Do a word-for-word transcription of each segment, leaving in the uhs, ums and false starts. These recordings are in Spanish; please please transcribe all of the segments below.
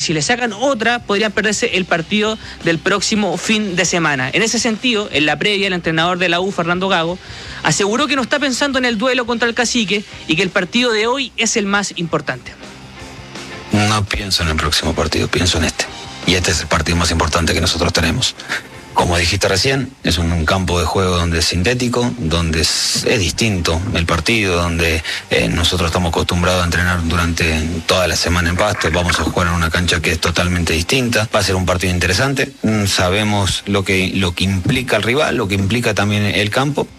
si le sacan otra, podrían perderse el partido del próximo fin de semana. En ese sentido, en la previa, el entrenador de la U, Fernando Gago, aseguró que no está pensando en el duelo contra el Cacique y que el partido de hoy es el más importante. No pienso en el próximo partido, pienso en este. Y este es el partido más importante que nosotros tenemos. Como dijiste recién, es un, un campo de juego donde es sintético, donde es, es distinto el partido, donde eh, nosotros estamos acostumbrados a entrenar durante toda la semana en pasto. Vamos a jugar en una cancha que es totalmente distinta. Va a ser un partido interesante. Mm, sabemos lo que, lo que implica el rival, lo que implica también el campo.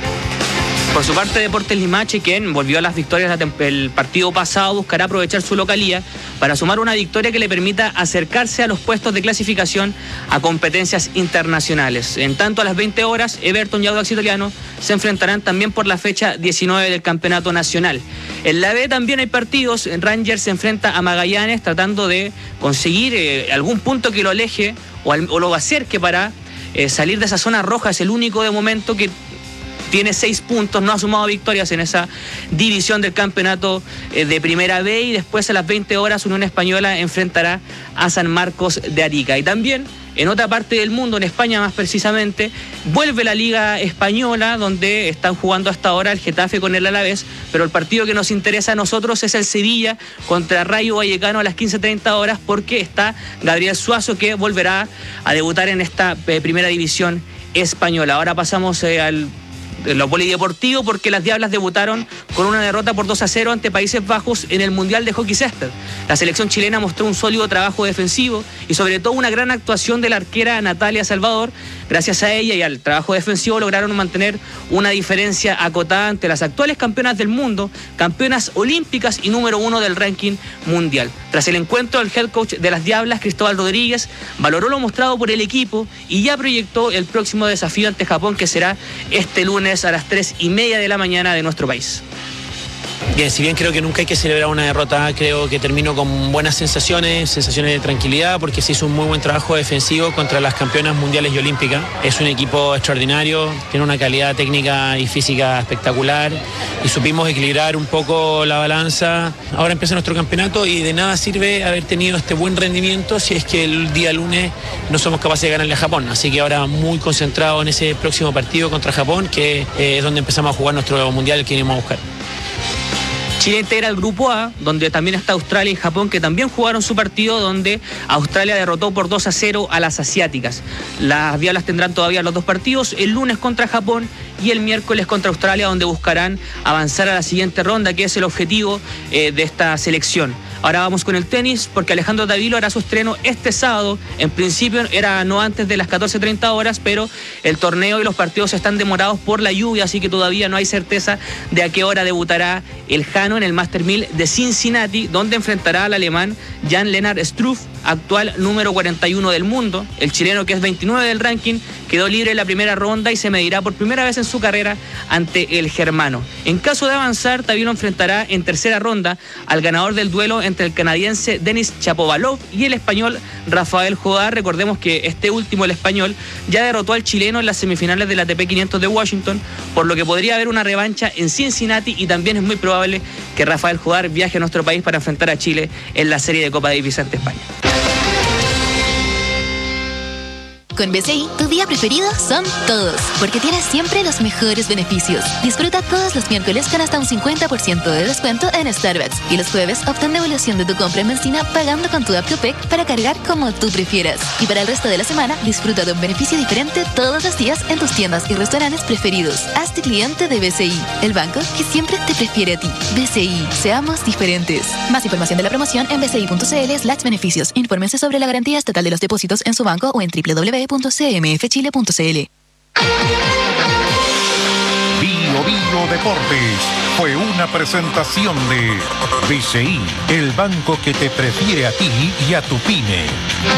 Por su parte, Deportes Limache, quien volvió a las victorias el partido pasado, buscará aprovechar su localía para sumar una victoria que le permita acercarse a los puestos de clasificación a competencias internacionales. En tanto, a las veinte horas, Everton y Audax Italiano se enfrentarán también por la fecha diecinueve del Campeonato Nacional. En la B también hay partidos. Rangers se enfrenta a Magallanes tratando de conseguir eh, algún punto que lo aleje o, al, o lo acerque para eh, salir de esa zona roja. Es el único de momento que tiene seis puntos, no ha sumado victorias en esa división del campeonato eh, de Primera B, y después a las veinte horas Unión Española enfrentará a San Marcos de Arica. Y también en otra parte del mundo, en España más precisamente, vuelve la Liga Española, donde están jugando hasta ahora el Getafe con el Alavés, pero el partido que nos interesa a nosotros es el Sevilla contra Rayo Vallecano a las quince treinta horas, porque está Gabriel Suazo, que volverá a debutar en esta eh, primera división española. Ahora pasamos eh, al lo polideportivo, porque las Diablas debutaron con una derrota por dos a cero ante Países Bajos en el Mundial de Hockey Césped. La selección chilena mostró un sólido trabajo defensivo y sobre todo una gran actuación de la arquera Natalia Salvador. Gracias a ella y al trabajo defensivo lograron mantener una diferencia acotada ante las actuales campeonas del mundo, campeonas olímpicas y número uno del ranking mundial. Tras el encuentro, el head coach de las Diablas, Cristóbal Rodríguez, valoró lo mostrado por el equipo y ya proyectó el próximo desafío ante Japón, que será este lunes a las tres y media de la mañana de nuestro país. Bien, si bien creo que nunca hay que celebrar una derrota, creo que termino con buenas sensaciones, sensaciones de tranquilidad, porque se hizo un muy buen trabajo defensivo contra las campeonas mundiales y olímpicas. Es un equipo extraordinario, tiene una calidad técnica y física espectacular y supimos equilibrar un poco la balanza. Ahora empieza nuestro campeonato y de nada sirve haber tenido este buen rendimiento si es que el día lunes no somos capaces de ganarle a Japón. Así que ahora muy concentrado en ese próximo partido contra Japón, que eh, es donde empezamos a jugar nuestro mundial que venimos a buscar. Chile integra el grupo A, donde también está Australia y Japón, que también jugaron su partido, donde Australia derrotó por dos a cero a las asiáticas. Las Diablas tendrán todavía los dos partidos, el lunes contra Japón y el miércoles contra Australia, donde buscarán avanzar a la siguiente ronda, que es el objetivo eh, de esta selección. Ahora vamos con el tenis, porque Alejandro Davilo hará su estreno este sábado. En principio era no antes de las catorce treinta horas, pero el torneo y los partidos están demorados por la lluvia, así que todavía no hay certeza de a qué hora debutará el Jano en el Master mil de Cincinnati, donde enfrentará al alemán Jan-Lennard Struff, actual número cuarenta y uno del mundo. El chileno, que es veintinueve del ranking, quedó libre en la primera ronda y se medirá por primera vez en su carrera ante el germano. En caso de avanzar, Davilo enfrentará en tercera ronda al ganador del duelo entre el canadiense Denis Shapovalov y el español Rafael Jodar. Recordemos que este último, el español, ya derrotó al chileno en las semifinales del A T P quinientos de Washington, por lo que podría haber una revancha en Cincinnati, y también es muy probable que Rafael Jodar viaje a nuestro país para enfrentar a Chile en la serie de Copa Davis ante España. Con B C I, tu día preferido son todos, porque tienes siempre los mejores beneficios. Disfruta todos los miércoles con hasta un cincuenta por ciento de descuento en Starbucks, y los jueves obtén devolución de tu compra en benzina pagando con tu app Copec para cargar como tú prefieras. Y para el resto de la semana, disfruta de un beneficio diferente todos los días en tus tiendas y restaurantes preferidos. Hazte cliente de B C I, el banco que siempre te prefiere a ti. B C I, seamos diferentes. Más información de la promoción en bci.cl slash beneficios. Infórmense sobre la garantía estatal de los depósitos en su banco o en doble u doble u doble u punto c m f chile punto c l. Bio Bio Deportes fue una presentación de B C I, el banco que te prefiere a ti y a tu pyme.